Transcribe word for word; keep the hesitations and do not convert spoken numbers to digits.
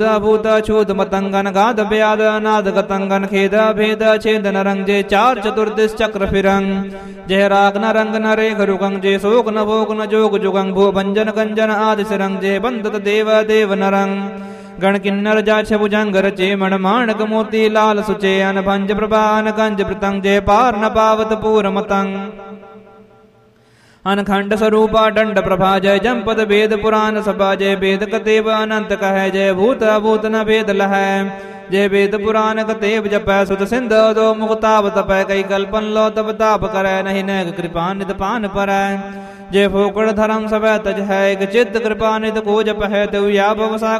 भूत छूत मतंगन गाद व्याद अनाद गतंगन खेद भेद छेद नरंग जे चार चतुर्दिश चक्र फिरंग जय राग न रंग न रेख रुगंग जे शोक न भोग न जोग जुगंग भू भंजन गंजन आदि सिरंग जे बंदत देव देव नरंग गण किन्नर जा छुजंग रचे मण माणक मोती लाल सुचे अन भंज प्रभान गंज प्रतंग जय पार न पावत पूर मतंग अनखंड स्वरूपा दंड प्रभा जय जमपद वेद पुराण सभा जय वेद कतेव अनंत कह जय भूत अभूत न भेद लह जय वेद पुराण कतेव जपै सुत सिंध दो मुक्ताप तपै कई कल्पन लो तब ताप करै नहीं नैग कृपा नित पान परै जय फोकड़ धर्म सब तज है एक चित्त कृपा नित को जप है तु या भवसा